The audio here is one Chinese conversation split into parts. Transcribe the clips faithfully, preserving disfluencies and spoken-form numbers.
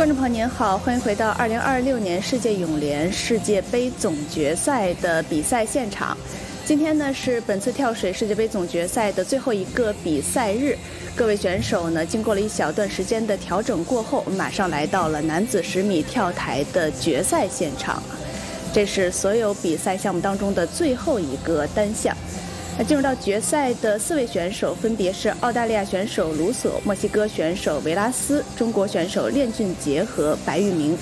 观众朋友您好，欢迎回到二零二六年世界泳联世界杯总决赛的比赛现场。今天呢是本次跳水世界杯总决赛的最后一个比赛日，各位选手呢经过了一小段时间的调整过后，马上来到了男子十米跳台的决赛现场。这是所有比赛项目当中的最后一个单项。那进入到决赛的四位选手分别是澳大利亚选手卢索、墨西哥选手维拉斯、中国选手练俊杰和白玉明。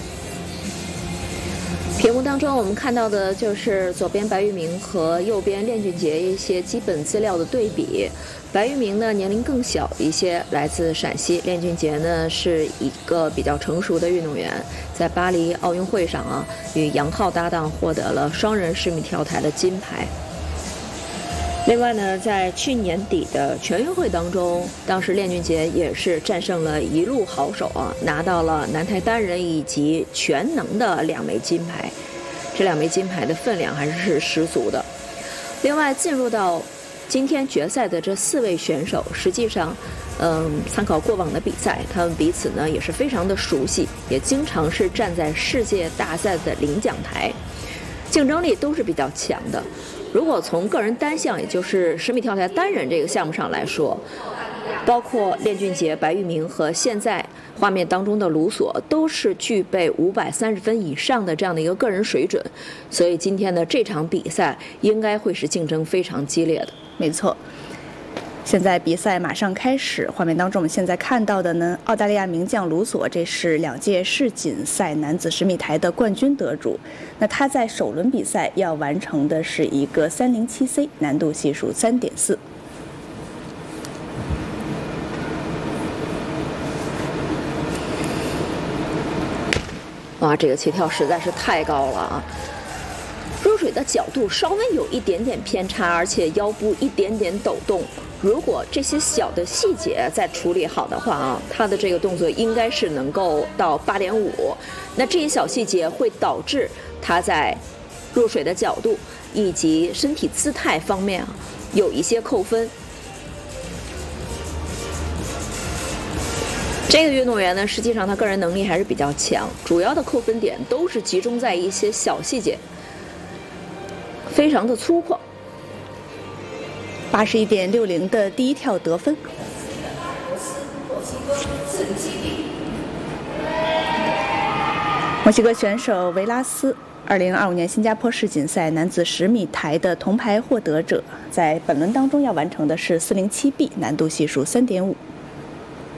屏幕当中我们看到的就是左边白玉明和右边练俊杰一些基本资料的对比。白玉明呢年龄更小一些，来自陕西；练俊杰呢是一个比较成熟的运动员，在巴黎奥运会上啊与杨浩搭档获得了双人十米跳台的金牌。另外呢，在去年底的全运会当中，当时练俊杰也是战胜了一路好手啊，拿到了男台单人以及全能的两枚金牌，这两枚金牌的分量还是十足的。另外，进入到今天决赛的这四位选手，实际上，嗯，参考过往的比赛，他们彼此呢也是非常的熟悉，也经常是站在世界大赛的领奖台，竞争力都是比较强的。如果从个人单项，也就是十米跳台单人这个项目上来说，包括练俊杰、白玉明和现在画面当中的卢索，都是具备五百三十分以上的这样的一个个人水准，所以今天的这场比赛应该会是竞争非常激烈的。 没错。现在比赛马上开始，画面当中我们现在看到的呢，澳大利亚名将卢索，这是两届世锦赛男子十米台的冠军得主。那他在首轮比赛要完成的是一个三零七 C， 难度系数三点四。 哇，这个起跳实在是太高了啊！入水的角度稍微有一点点偏差，而且腰部一点点抖动。如果这些小的细节再处理好的话啊，他的这个动作应该是能够到八点五。那这些小细节会导致他在入水的角度以及身体姿态方面啊有一些扣分。这个运动员呢，实际上他个人能力还是比较强，主要的扣分点都是集中在一些小细节，非常的粗犷。 八十一点六零的第一跳得分。墨西哥选手维拉斯，二零二五年新加坡世锦赛男子十米台的铜牌获得者，在本轮当中要完成的是四零七 B， 难度系数三点五。